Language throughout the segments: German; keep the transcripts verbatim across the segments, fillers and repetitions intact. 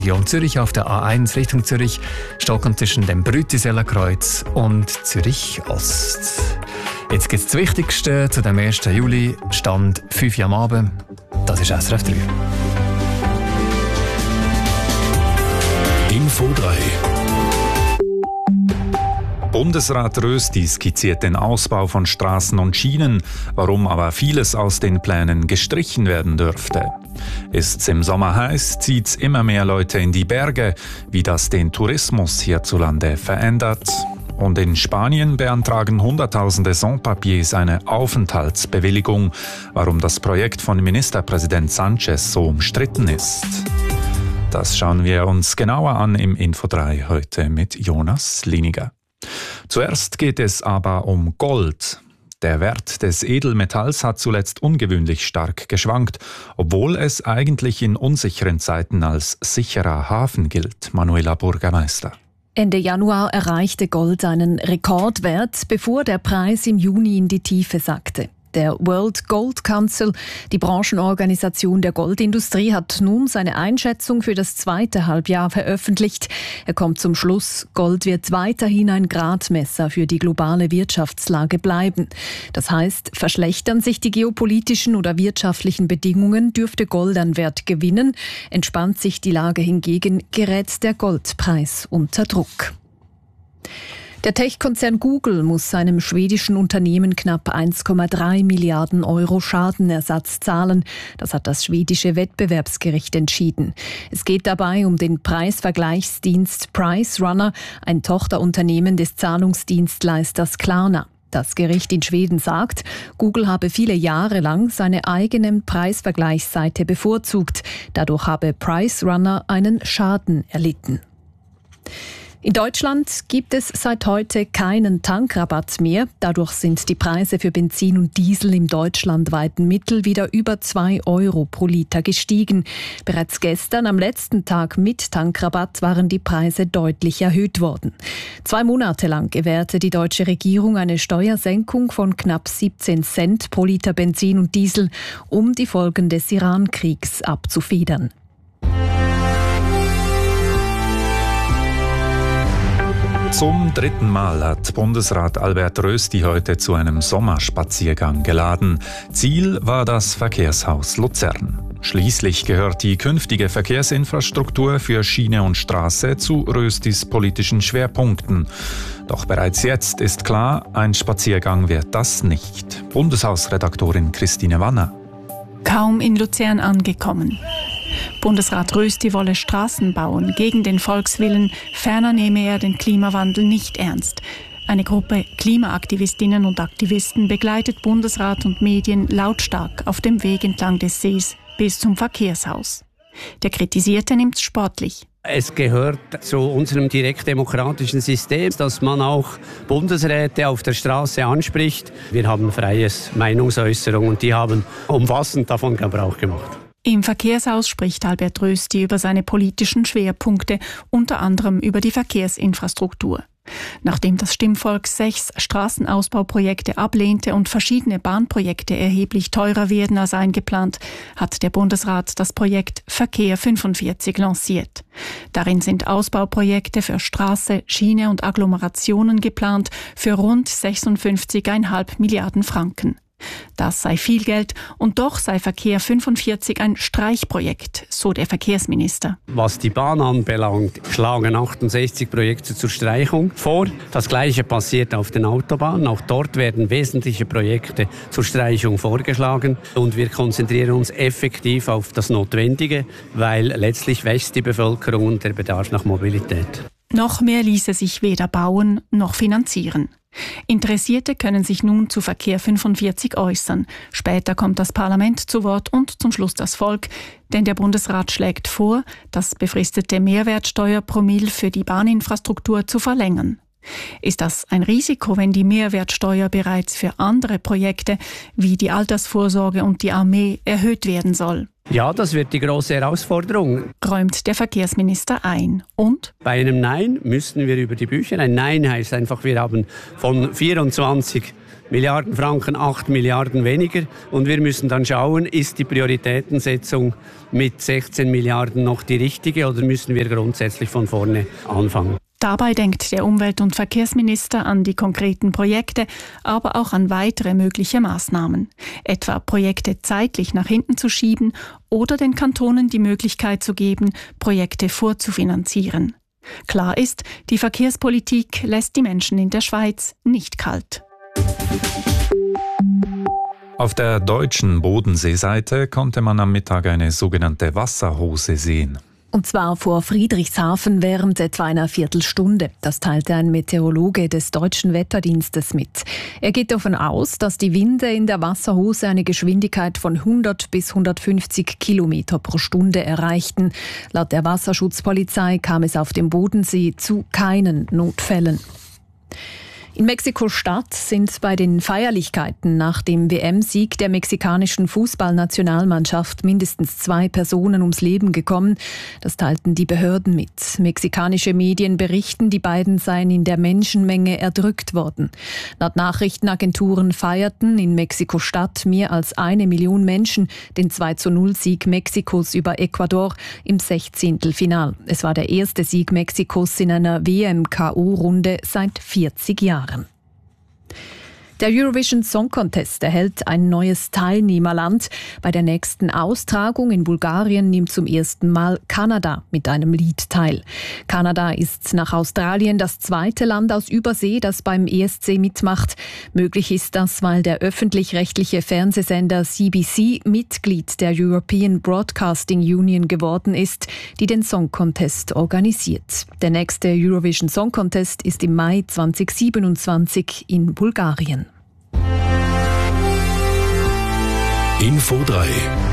Region Zürich auf der A eins Richtung Zürich, Stockholm zwischen dem Brütiseller Kreuz und Zürich Ost. Jetzt gibt es das Wichtigste zu dem ersten Juli, Stand fünf Uhr am Abend. Das ist S R F drei. Info drei. Bundesrat Rösti skizziert den Ausbau von Straßen und Schienen, warum aber vieles aus den Plänen gestrichen werden dürfte. Ist's im Sommer heiß, zieht's immer mehr Leute in die Berge, wie das den Tourismus hierzulande verändert. Und in Spanien beantragen Hunderttausende Sans-Papiers eine Aufenthaltsbewilligung, warum das Projekt von Ministerpräsident Sanchez so umstritten ist. Das schauen wir uns genauer an im Info drei heute mit Jonas Liniger. Zuerst geht es aber um Gold. Der Wert des Edelmetalls hat zuletzt ungewöhnlich stark geschwankt, obwohl es eigentlich in unsicheren Zeiten als sicherer Hafen gilt. Manuela Burgermeister. Ende Januar erreichte Gold einen Rekordwert, bevor der Preis im Juni in die Tiefe sackte. Der World Gold Council, die Branchenorganisation der Goldindustrie, hat nun seine Einschätzung für das zweite Halbjahr veröffentlicht. Er kommt zum Schluss, Gold wird weiterhin ein Gradmesser für die globale Wirtschaftslage bleiben. Das heißt, verschlechtern sich die geopolitischen oder wirtschaftlichen Bedingungen, dürfte Gold an Wert gewinnen. Entspannt sich die Lage hingegen, gerät der Goldpreis unter Druck. Der Tech-Konzern Google muss seinem schwedischen Unternehmen knapp eins Komma drei Milliarden Euro Schadenersatz zahlen. Das hat das schwedische Wettbewerbsgericht entschieden. Es geht dabei um den Preisvergleichsdienst PriceRunner, ein Tochterunternehmen des Zahlungsdienstleisters Klarna. Das Gericht in Schweden sagt, Google habe viele Jahre lang seine eigene Preisvergleichsseite bevorzugt. Dadurch habe PriceRunner einen Schaden erlitten. In Deutschland gibt es seit heute keinen Tankrabatt mehr. Dadurch sind die Preise für Benzin und Diesel im deutschlandweiten Mittel wieder über zwei Euro pro Liter gestiegen. Bereits gestern, am letzten Tag mit Tankrabatt, waren die Preise deutlich erhöht worden. Zwei Monate lang gewährte die deutsche Regierung eine Steuersenkung von knapp siebzehn Cent pro Liter Benzin und Diesel, um die Folgen des Iran-Kriegs abzufedern. Zum dritten Mal hat Bundesrat Albert Rösti heute zu einem Sommerspaziergang geladen. Ziel war das Verkehrshaus Luzern. Schließlich gehört die künftige Verkehrsinfrastruktur für Schiene und Straße zu Röstis politischen Schwerpunkten. Doch bereits jetzt ist klar, ein Spaziergang wird das nicht. Bundeshausredaktorin Christine Wanner. Kaum in Luzern angekommen. Bundesrat Rösti wolle Straßen bauen, gegen den Volkswillen, ferner nehme er den Klimawandel nicht ernst. Eine Gruppe Klimaaktivistinnen und Aktivisten begleitet Bundesrat und Medien lautstark auf dem Weg entlang des Sees bis zum Verkehrshaus. Der Kritisierte nimmt's sportlich. Es gehört zu unserem direktdemokratischen System, dass man auch Bundesräte auf der Straße anspricht. Wir haben freies Meinungsäußerung und die haben umfassend davon Gebrauch gemacht. Im Verkehrshaus spricht Albert Rösti über seine politischen Schwerpunkte, unter anderem über die Verkehrsinfrastruktur. Nachdem das Stimmvolk sechs Straßenausbauprojekte ablehnte und verschiedene Bahnprojekte erheblich teurer werden als eingeplant, hat der Bundesrat das Projekt Verkehr fünfundvierzig lanciert. Darin sind Ausbauprojekte für Straße, Schiene und Agglomerationen geplant für rund sechsundfünfzig Komma fünf Milliarden Franken. Das sei viel Geld und doch sei Verkehr fünfundvierzig ein Streichprojekt, so der Verkehrsminister. Was die Bahn anbelangt, schlagen achtundsechzig Projekte zur Streichung vor. Das Gleiche passiert auf den Autobahnen. Auch dort werden wesentliche Projekte zur Streichung vorgeschlagen. Und wir konzentrieren uns effektiv auf das Notwendige, weil letztlich wächst die Bevölkerung und der Bedarf nach Mobilität. Noch mehr ließe sich weder bauen noch finanzieren. Interessierte können sich nun zu Verkehr fünfundvierzig äußern. Später kommt das Parlament zu Wort und zum Schluss das Volk, denn der Bundesrat schlägt vor, das befristete Mehrwertsteuerpromille für die Bahninfrastruktur zu verlängern. Ist das ein Risiko, wenn die Mehrwertsteuer bereits für andere Projekte wie die Altersvorsorge und die Armee erhöht werden soll? Ja, das wird die große Herausforderung, räumt der Verkehrsminister ein. Und? Bei einem Nein müssen wir über die Bücher. Ein Nein heißt einfach, wir haben von vierundzwanzig Milliarden Franken, acht Milliarden weniger. Und wir müssen dann schauen, ist die Prioritätensetzung mit sechzehn Milliarden noch die richtige oder müssen wir grundsätzlich von vorne anfangen? Dabei denkt der Umwelt- und Verkehrsminister an die konkreten Projekte, aber auch an weitere mögliche Maßnahmen. Etwa Projekte zeitlich nach hinten zu schieben oder den Kantonen die Möglichkeit zu geben, Projekte vorzufinanzieren. Klar ist, die Verkehrspolitik lässt die Menschen in der Schweiz nicht kalt. Auf der deutschen Bodenseeseite konnte man am Mittag eine sogenannte Wasserhose sehen. Und zwar vor Friedrichshafen während etwa einer Viertelstunde. Das teilte ein Meteorologe des Deutschen Wetterdienstes mit. Er geht davon aus, dass die Winde in der Wasserhose eine Geschwindigkeit von hundert bis hundertfünfzig Kilometer pro Stunde erreichten. Laut der Wasserschutzpolizei kam es auf dem Bodensee zu keinen Notfällen. In Mexiko-Stadt sind bei den Feierlichkeiten nach dem W M-Sieg der mexikanischen Fußballnationalmannschaft mindestens zwei Personen ums Leben gekommen. Das teilten die Behörden mit. Mexikanische Medien berichten, die beiden seien in der Menschenmenge erdrückt worden. Laut Nachrichtenagenturen feierten in Mexiko-Stadt mehr als eine Million Menschen den zwei zu null Sieg Mexikos über Ecuador im Sechzehntelfinal. Es war der erste Sieg Mexikos in einer W M-K O-Runde seit vierzig Jahren. Der Eurovision Song Contest erhält ein neues Teilnehmerland. Bei der nächsten Austragung in Bulgarien nimmt zum ersten Mal Kanada mit einem Lied teil. Kanada ist nach Australien das zweite Land aus Übersee, das beim E S C mitmacht. Möglich ist das, weil der öffentlich-rechtliche Fernsehsender C B C Mitglied der European Broadcasting Union geworden ist, die den Song Contest organisiert. Der nächste Eurovision Song Contest ist im Mai zweitausendsiebenundzwanzig in Bulgarien. Info drei.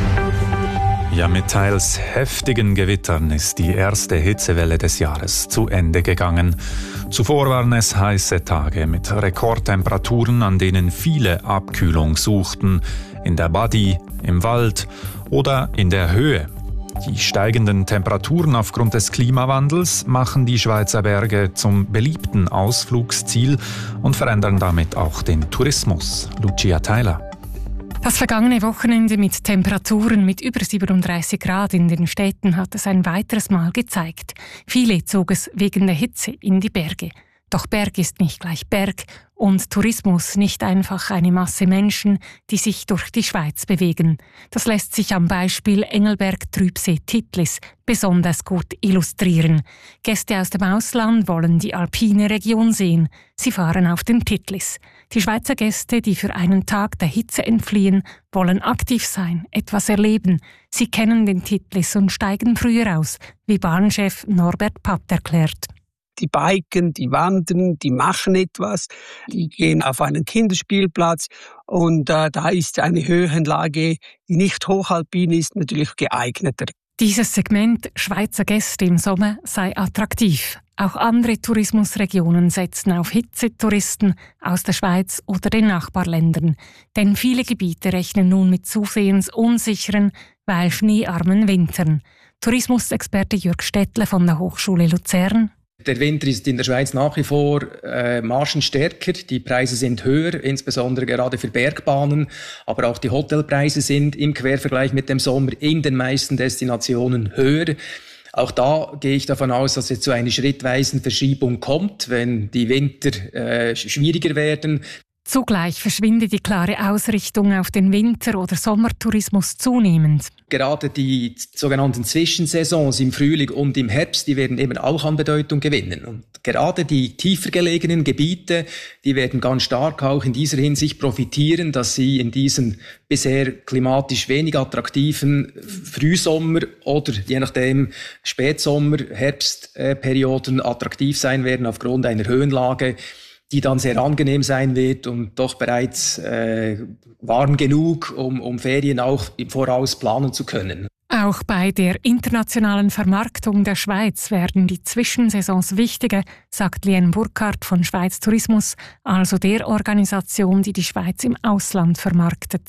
Ja, mit teils heftigen Gewittern ist die erste Hitzewelle des Jahres zu Ende gegangen. Zuvor waren es heiße Tage mit Rekordtemperaturen, an denen viele Abkühlung suchten. In der Badi, im Wald oder in der Höhe. Die steigenden Temperaturen aufgrund des Klimawandels machen die Schweizer Berge zum beliebten Ausflugsziel und verändern damit auch den Tourismus. Lucia Theiler. Das vergangene Wochenende mit Temperaturen mit über siebenunddreißig Grad in den Städten hat es ein weiteres Mal gezeigt. Viele zog es wegen der Hitze in die Berge. Doch Berg ist nicht gleich Berg und Tourismus nicht einfach eine Masse Menschen, die sich durch die Schweiz bewegen. Das lässt sich am Beispiel Engelberg-Trübsee-Titlis besonders gut illustrieren. Gäste aus dem Ausland wollen die alpine Region sehen. Sie fahren auf den Titlis. Die Schweizer Gäste, die für einen Tag der Hitze entfliehen, wollen aktiv sein, etwas erleben. Sie kennen den Titlis und steigen früher aus, wie Bahnchef Norbert Papp erklärt. Die biken, die wandern, die machen etwas, die gehen auf einen Kinderspielplatz und äh, da ist eine Höhenlage, die nicht hochalpin ist, natürlich geeigneter. Dieses Segment Schweizer Gäste im Sommer sei attraktiv. Auch andere Tourismusregionen setzen auf Hitzetouristen aus der Schweiz oder den Nachbarländern. Denn viele Gebiete rechnen nun mit zusehends unsicheren, weil schneearmen Wintern. Tourismusexperte Jürg Stettle von der Hochschule Luzern. Der Winter ist in der Schweiz nach wie vor äh, margenstärker. Die Preise sind höher, insbesondere gerade für Bergbahnen. Aber auch die Hotelpreise sind im Quervergleich mit dem Sommer in den meisten Destinationen höher. Auch da gehe ich davon aus, dass es zu einer schrittweisen Verschiebung kommt, wenn die Winter äh, schwieriger werden. Zugleich verschwindet die klare Ausrichtung auf den Winter- oder Sommertourismus zunehmend. Gerade die sogenannten Zwischensaisons im Frühling und im Herbst, die werden eben auch an Bedeutung gewinnen. Und gerade die tiefer gelegenen Gebiete, die werden ganz stark auch in dieser Hinsicht profitieren, dass sie in diesen bisher klimatisch wenig attraktiven Frühsommer- oder je nachdem Spätsommer-, Herbstperioden attraktiv sein werden aufgrund einer Höhenlage, die dann sehr angenehm sein wird und doch bereits äh, warm genug, um, um Ferien auch im Voraus planen zu können. Auch bei der internationalen Vermarktung der Schweiz werden die Zwischensaisons wichtiger, sagt Lien Burkhardt von Schweiz Tourismus, also der Organisation, die die Schweiz im Ausland vermarktet.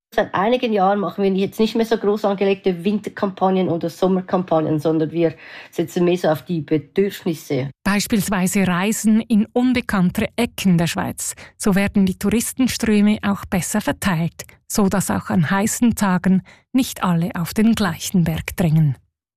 Seit einigen Jahren machen wir jetzt nicht mehr so groß angelegte Winterkampagnen oder Sommerkampagnen, sondern wir setzen mehr so auf die Bedürfnisse. Beispielsweise Reisen in unbekanntere Ecken der Schweiz. So werden die Touristenströme auch besser verteilt, so dass auch an heißen Tagen nicht alle auf den gleichen Berg drängen.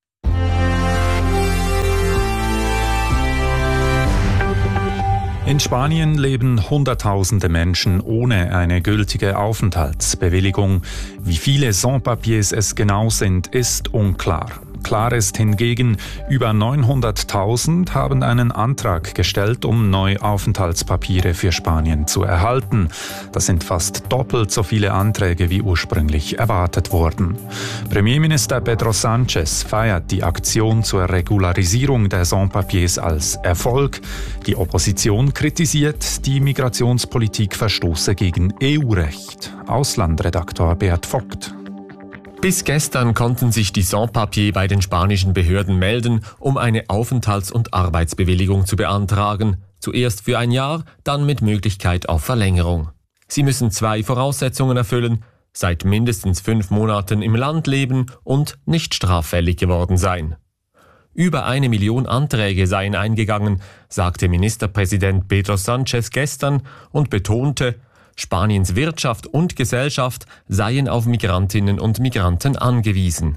In Spanien leben Hunderttausende Menschen ohne eine gültige Aufenthaltsbewilligung. Wie viele Sans-Papiers es genau sind, ist unklar. Klar ist hingegen, über neunhunderttausend haben einen Antrag gestellt, um neue Aufenthaltspapiere für Spanien zu erhalten. Das sind fast doppelt so viele Anträge, wie ursprünglich erwartet wurden. Premierminister Pedro Sánchez feiert die Aktion zur Regularisierung der Sans-Papiers als Erfolg. Die Opposition kritisiert, die Migrationspolitik verstoße gegen E U-Recht. Auslandredaktor Beat Vogt. Bis gestern konnten sich die Sans-Papiers bei den spanischen Behörden melden, um eine Aufenthalts- und Arbeitsbewilligung zu beantragen. Zuerst für ein Jahr, dann mit Möglichkeit auf Verlängerung. Sie müssen zwei Voraussetzungen erfüllen: seit mindestens fünf Monaten im Land leben und nicht straffällig geworden sein. Über eine Million Anträge seien eingegangen, sagte Ministerpräsident Pedro Sánchez gestern und betonte, Spaniens Wirtschaft und Gesellschaft seien auf Migrantinnen und Migranten angewiesen.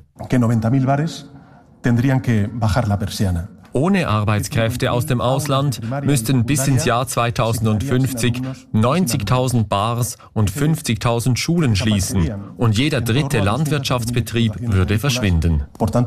Ohne Arbeitskräfte aus dem Ausland müssten bis ins Jahr zweitausendfünfzig neunzigtausend Bars und fünfzigtausend Schulen schließen und jeder dritte Landwirtschaftsbetrieb würde verschwinden.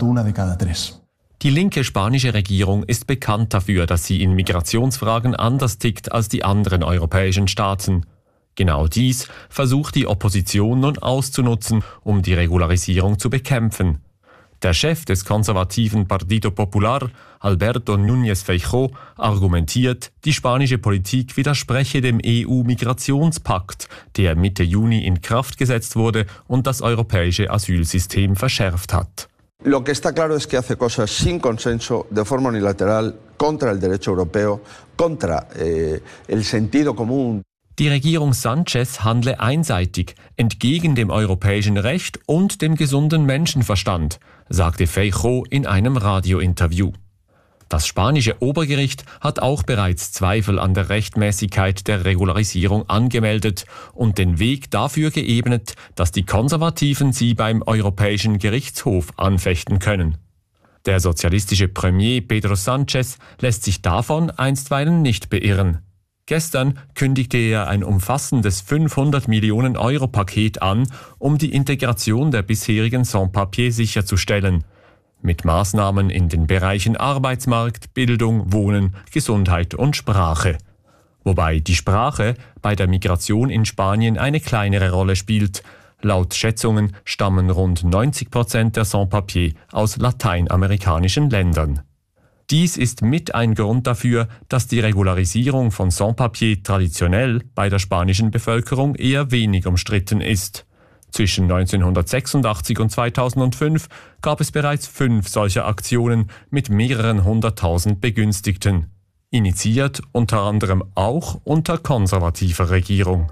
Die linke spanische Regierung ist bekannt dafür, dass sie in Migrationsfragen anders tickt als die anderen europäischen Staaten. Genau dies versucht die Opposition nun auszunutzen, um die Regularisierung zu bekämpfen. Der Chef des konservativen Partido Popular, Alberto Núñez Feijóo, argumentiert, die spanische Politik widerspreche dem E U-Migrationspakt, der Mitte Juni in Kraft gesetzt wurde und das europäische Asylsystem verschärft hat. Lo que está claro es que hace cosas sin consenso, de forma unilateral, contra el derecho europeo, contra eh, el sentido común. Die Regierung Sánchez handle einseitig, entgegen dem europäischen Recht und dem gesunden Menschenverstand, sagte Feijóo in einem Radiointerview. Das spanische Obergericht hat auch bereits Zweifel an der Rechtmäßigkeit der Regularisierung angemeldet und den Weg dafür geebnet, dass die Konservativen sie beim Europäischen Gerichtshof anfechten können. Der sozialistische Premier Pedro Sánchez lässt sich davon einstweilen nicht beirren. Gestern kündigte er ein umfassendes fünfhundert Millionen Euro Paket an, um die Integration der bisherigen Sans-Papiers sicherzustellen. Mit Maßnahmen in den Bereichen Arbeitsmarkt, Bildung, Wohnen, Gesundheit und Sprache. Wobei die Sprache bei der Migration in Spanien eine kleinere Rolle spielt. Laut Schätzungen stammen rund neunzig Prozent der Sans-Papiers aus lateinamerikanischen Ländern. Dies ist mit ein Grund dafür, dass die Regularisierung von Sans-Papiers traditionell bei der spanischen Bevölkerung eher wenig umstritten ist. Zwischen neunzehnhundertsechsundachtzig und zweitausendfünf gab es bereits fünf solcher Aktionen mit mehreren hunderttausend Begünstigten. Initiiert unter anderem auch unter konservativer Regierung.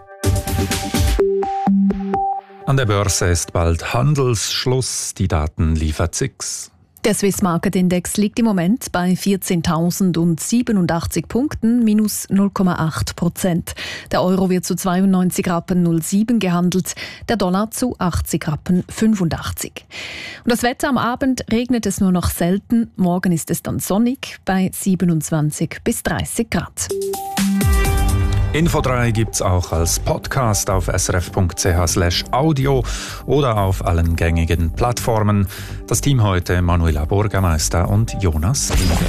An der Börse ist bald Handelsschluss. Die Daten liefert S I X. Der Swiss Market Index liegt im Moment bei vierzehntausendsiebenundachtzig Punkten, minus null Komma acht Prozent. Der Euro wird zu zweiundneunzig Rappen null sieben gehandelt, der Dollar zu achtzig Rappen fünfundachtzig. Und das Wetter: am Abend regnet es nur noch selten, morgen ist es dann sonnig bei siebenundzwanzig bis dreißig Grad. Info drei gibt's auch als Podcast auf srf punkt c h slash audio oder auf allen gängigen Plattformen. Das Team heute: Manuela Bürgermeister und Jonas Liebe.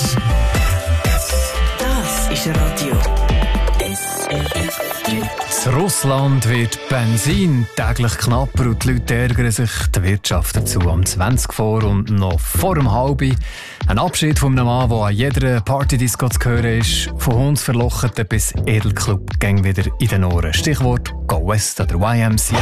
Das ist Radio S R F. In Russland wird Benzin täglich knapper und die Leute ärgern sich. Die Wirtschaft dazu am zwanzig vor und noch vor dem Halbi. Ein Abschied von einem Mann, der an jeder Partydisco zu hören ist. Von Hundsverlocheten bis Edelclub gang wieder in den Ohren. Stichwort Go West oder Y M C A.